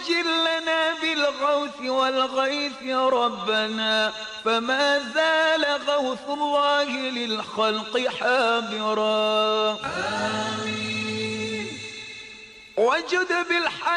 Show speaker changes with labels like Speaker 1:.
Speaker 1: وعجل لنا بالغوث والغيث ربنا، فما زال غوث الله للخلق حابرا. آمين. وجد بالحياة